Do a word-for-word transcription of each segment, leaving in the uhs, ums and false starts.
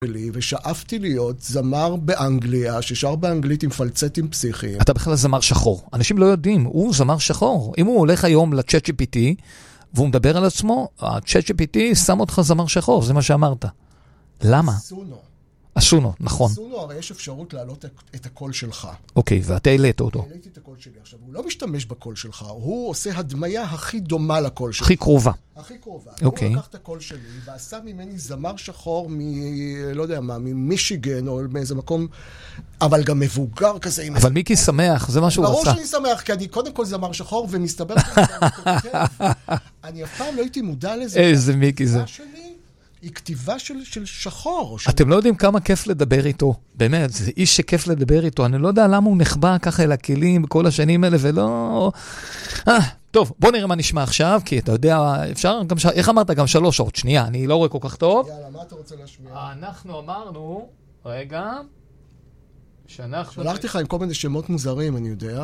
ושאפתי להיות זמר באנגליה, ששר באנגלית עם פלצטים פסיכיים. אתה בכלל זמר שחור. אנשים לא יודעים, הוא זמר שחור. אם הוא הולך היום ל-צ'אט ג'י פי טי, והוא מדבר על עצמו, ה-צ'אט ג'י פי טי שם אותך זמר שחור, זה מה שאמרת. למה? סונו. אסונו, נכון. אסונו, הרי יש אפשרות להעלות את הקול שלך. אוקיי, ואתה העלית אותו. העליתי את הקול שלי. עכשיו, הוא לא משתמש בקול שלך, הוא עושה הדמיה הכי דומה לקול שלך. הכי קרובה. הכי קרובה. אוקיי. הוא לקח את הקול שלי, ועשה ממני זמר שחור מ... לא יודע מה, ממישיגן, או מאיזה מקום, אבל גם מבוגר כזה. אבל מיקי שמח, זה מה שהוא עשה. ברור שאני שמח, כי אני קודם כל זמר שחור, ומסתבר אני אף פעם לא הייתי מודע לזה. איזה מיקי זה. היא כתיבה של, של שחור. אתם לא יודעים כמה כיף לדבר איתו. באמת, זה איש שכיף לדבר איתו. אני לא יודע למה הוא נחבא ככה אל הכלים בכל השנים האלה, ולא... אה, טוב, בוא נראה מה נשמע עכשיו, כי אתה יודע, אפשר גם... ש... איך אמרת? גם שלוש שעות. שנייה, אני לא רואה כל כך טוב. יאללה, מה אתה רוצה להשמיע? אנחנו אמרנו... רגע... שאנחנו... שלחתי לך עם כל מיני שמות מוזרים, אני יודע.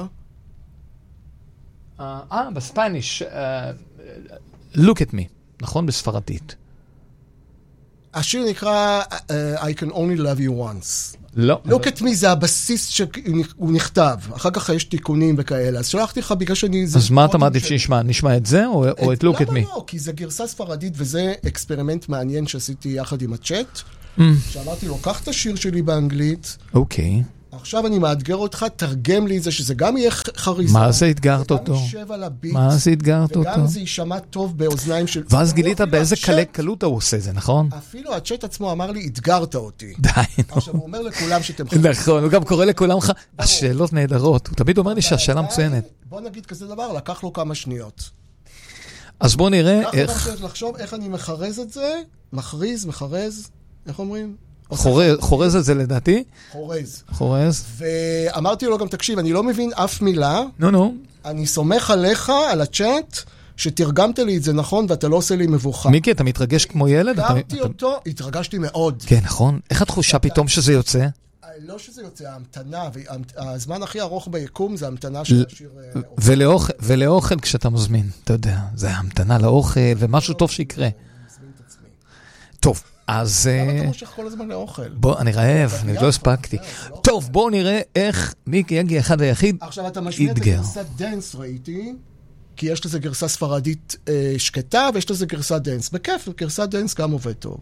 אה, בספניש. Look at me. נכון? בספרדית. השיר נקרא uh, I can only love you once. לא. Look at me זה הבסיס שהוא נכתב. אחר כך יש תיקונים וכאלה. אז שלחתי לך בגלל שאני... אז מה אתה מעדיף שנשמע? נשמע את זה או, את, או את Look at me? למה לא? כי זה גרסה ספרדית וזה אקספרימנט מעניין שעשיתי יחד עם הצ'אט. Mm. שאמרתי לו, קח את השיר שלי באנגלית. אוקיי. Okay. עכשיו אני מאתגר אותך, תרגם לי את זה, שזה גם יהיה חריזה. מה זה התגרת אותו? וגם יישב על הביט. מה זה התגרת אותו? וגם זה יישמע טוב באוזניים של... ואז גילית באיזה קלי קלות הוא עושה זה, נכון? אפילו הצ'אט עצמו אמר לי, התגרת אותי. די. עכשיו הוא אומר לכולם שאתם... נכון, הוא גם קורא לכולם לך, השאלות נהדרות. הוא תמיד אומר לי שהשאלה מצוינת. בוא נגיד כזה דבר, לקח לו כמה שניות. אז בוא נראה איך... ככה גם לחשוב איך אני מחרז את זה, מכריז, מחרז, איך אומרים? חורז את זה לדעתי? חורז. חורז. ואמרתי לו גם, תקשיב, אני לא מבין אף מילה. נו, נו. אני סומך עליך, על הצ'אט, שתרגמת לי את זה נכון, ואתה לא עושה לי מבוכה. מיקי, אתה מתרגש כמו ילד? התרגשתי אותו, התרגשתי מאוד. כן, נכון. איך התחושה פתאום שזה יוצא? לא שזה יוצא, ההמתנה, והזמן הכי ארוך ביקום זה ההמתנה של השיר... ולאוכל כשאתה מזמין, אתה יודע, זה ההמתנה לאוכל, ומשהו טוב שיקרה. טוב. אז... למה אתה מושך כל הזמן לאוכל? בוא, אני רעב, אני לא הספקתי. טוב, בואו נראה איך מיקי יגי אחד היחיד יתגר. עכשיו, אתה משמיע את הגרסת דנס, ראיתי, כי יש לזה גרסה ספרדית שקטה, ויש לזה גרסת דנס. בכיף, גרסת דנס גם עובד טוב.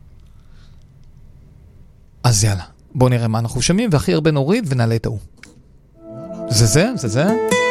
אז יאללה, בואו נראה מה אנחנו שומעים, והכי הרבה נוריד ונעלה את ההוא. זה זה? זה זה?